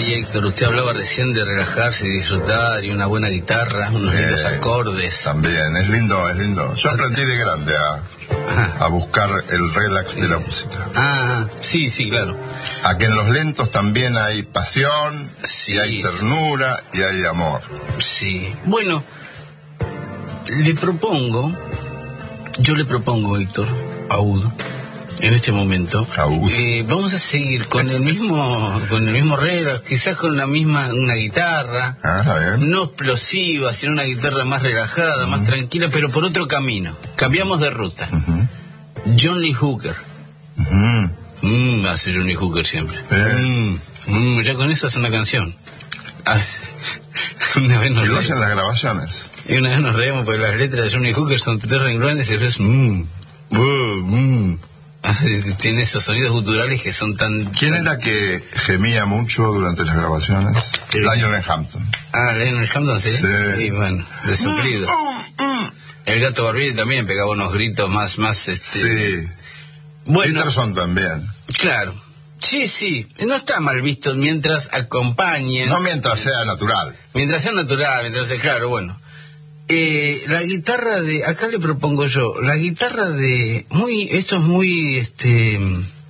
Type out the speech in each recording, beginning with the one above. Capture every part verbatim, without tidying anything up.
Ay, Héctor, usted hablaba recién de relajarse y disfrutar y una buena guitarra, unos eh, lindos acordes. También, es lindo, es lindo. Yo aprendí de grande a, a buscar el relax de la música. Ah, sí, sí, claro. A que en los lentos también hay pasión, sí, y hay ternura, y hay amor. Sí. Bueno, le propongo, yo le propongo, Héctor, a Udo, en este momento, eh, vamos a seguir con el mismo con el mismo relax, quizás con la misma una guitarra, ah, no explosiva, sino una guitarra más relajada, uh-huh. más tranquila, pero por otro camino. Cambiamos de ruta. Uh-huh. John Lee Hooker. Uh-huh. Mm, hace John Lee Hooker siempre. Sí. Mm, mm, ya con eso hace una canción. Ah, una vez nos y lo hacen las grabaciones. Y una vez nos reímos porque las letras de John Lee Hooker son tres renglones y es mmm, mmm. Tiene esos sonidos guturales que son tan... ¿Quién tan... era que gemía mucho durante las grabaciones? ¿Qué? Lionel Hampton. Ah, Lionel Hampton, sí. Sí. Y bueno, de suplido. Mm, mm, mm. El Gato Barbieri también pegaba unos gritos más, más, este... Sí. Bueno. Peterson también. Claro. Sí, sí. No está mal visto mientras acompañen. No mientras sea natural. Mientras sea natural, mientras sea claro, bueno. Eh, la guitarra de, acá le propongo yo, la guitarra de, muy, esto es muy, este,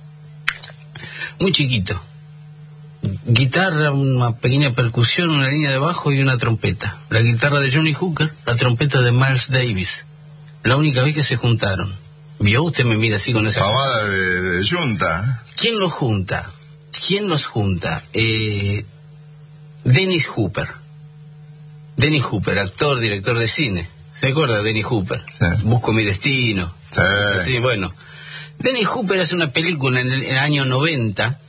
muy chiquito. Guitarra, una pequeña percusión, una línea de bajo y una trompeta. La guitarra de Johnny Hooker, la trompeta de Miles Davis. La única vez que se juntaron. ¿Vio? Usted me mira así con esa... Pavada de, de yunta. ¿Quién los junta? ¿Quién los junta? Eh, Dennis Hooper. Dennis Hooper, actor, director de cine. ¿Se acuerda de Dennis Hooper? Sí. Busco mi destino. Sí. Sí, bueno. Dennis Hooper hace una película en el, en el año noventa.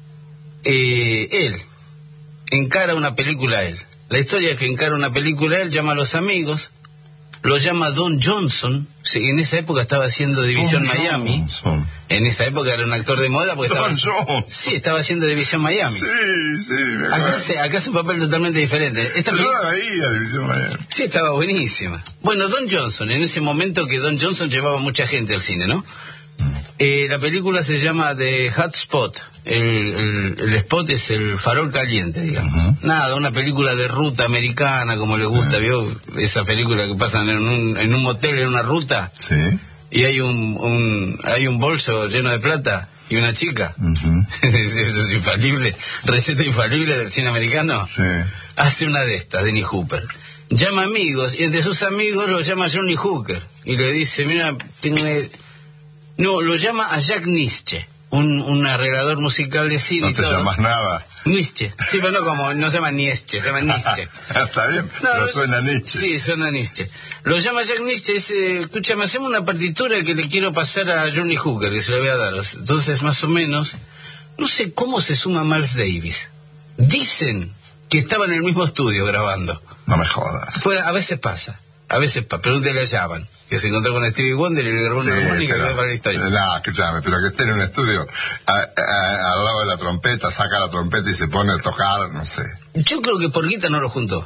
Eh, él encara una película él. La historia es que encara una película él, llama a los amigos, lo llama Don Johnson. Sí, en esa época estaba haciendo División Don Miami. Johnson. En esa época era un actor de moda porque Don estaba... Johnson. Sí, estaba haciendo División Miami. Sí, sí, me acá, acuerdo. hace, acá hace un papel totalmente diferente. Esta Yo película... la veía, División Miami. Sí, estaba buenísima. Bueno, Don Johnson, en ese momento que Don Johnson llevaba mucha gente al cine, ¿no? Eh, la película se llama The Hot Spot. El, el, el spot es el farol caliente, digamos. Uh-huh. Nada, una película de ruta americana, como le gusta, uh-huh. ¿Vio? Esa película que pasan en un, en un motel, en una ruta. Sí. Y hay un, un hay un bolso lleno de plata y una chica. Uh-huh. Es infalible, receta infalible del cine americano. Sí. Hace una de estas, Dennis Hooper. Llama amigos, y entre sus amigos lo llama Johnny Hooker. Y le dice, mira, tengo una... No, lo llama a Jack Nitzsche, un, un arreglador musical de cine. No y te todo. llamas nada. Nietzsche. Sí, pero no como, no se llama Nietzsche, se llama Nietzsche. Está bien, no, pero suena Nietzsche. Sí, suena Nietzsche. Lo llama Jack Nietzsche y dice, escúchame, hacemos una partitura que le quiero pasar a Johnny Hooker, que se la voy a dar. Entonces, más o menos, no sé cómo se suma Miles Davis. Dicen que estaba en el mismo estudio grabando. No me jodas. Fue, a veces pasa, a veces pasa. Pregúntele a Javan, que se encontró con Stevie Wonder y le grabó una Sí, armónica pero, que para la historia. No, escúchame, pero que esté en un estudio a, a, al lado de la trompeta, saca la trompeta y se pone a tocar, no sé. Yo creo que por guita no lo juntó.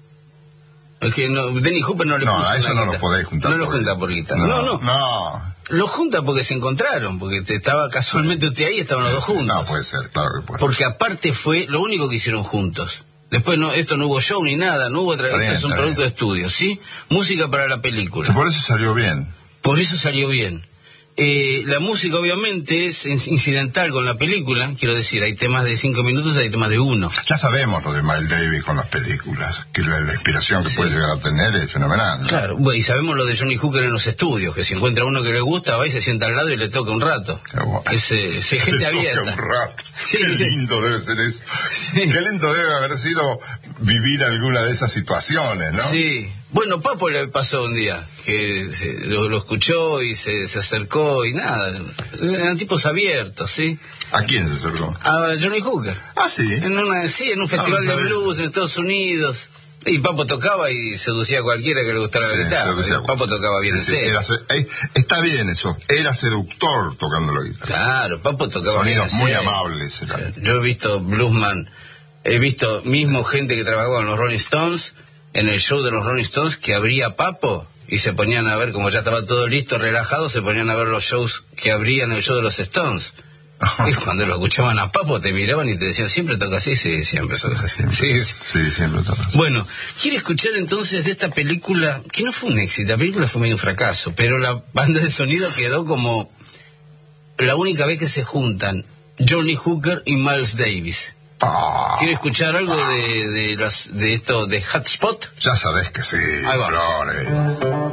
Es que no, Dennis Hooper no le no, puso a eso no guita. lo podéis juntar. No lo junta por guita. No, no, no. no. Lo junta porque se encontraron, porque te estaba casualmente usted ahí, estaban los dos juntos. No, puede ser, claro que puede. Porque aparte fue lo único que hicieron juntos. Después no, esto no hubo show ni nada, no hubo otra, esto es un producto bien. De estudio, ¿sí? Música para la película. Que por eso salió bien. Por eso salió bien. Eh, la música obviamente es incidental con la película, quiero decir, hay temas de cinco minutos, hay temas de uno. Ya sabemos lo de Miles Davis con las películas, que la, la inspiración que sí. puede llegar a tener es fenomenal, ¿no? Claro, bueno, y sabemos lo de Johnny Hooker en los estudios, que si encuentra uno que le gusta, va y se sienta al lado y le toca un rato. Qué bueno. Ese, ese gente le abierta. Toca un rato. Sí. Qué lindo debe ser eso. Sí. Qué lindo debe haber sido vivir alguna de esas situaciones, ¿no? Sí. Bueno, Papo le pasó un día, que se, lo, lo escuchó y se, se acercó y nada. Eran tipos abiertos, ¿sí? ¿A quién se acercó? A Johnny Hooker. Ah, sí. En una, sí, en un festival no, no de blues en Estados Unidos. Y Papo tocaba y seducía a cualquiera que le gustara sí, la guitarra. Papo tocaba bien sí, en serio. Era, eh, está bien eso, era seductor tocando la guitarra. Claro, Papo tocaba Sonidos bien en muy serio. amables. Era. Yo he visto bluesman, he visto mismo gente que trabajaba con los Rolling Stones, en el show de los Rolling Stones, que abría Papo y se ponían a ver, como ya estaba todo listo, relajado, se ponían a ver los shows que abrían el show de los Stones. Y cuando lo escuchaban a Papo te miraban y te decían, ¿siempre toca así? Sí, siempre toca así. Siempre. Sí, sí. Sí, siempre toca así. Bueno, quiero escuchar entonces de esta película, que no fue un éxito, la película fue medio un fracaso, pero la banda de sonido quedó como la única vez que se juntan Johnny Hooker y Miles Davis. Ah, ¿Quiere escuchar algo ah. de, de, las, de esto, de Hotspot? Ya sabés que sí, Ahí vamos. Flores.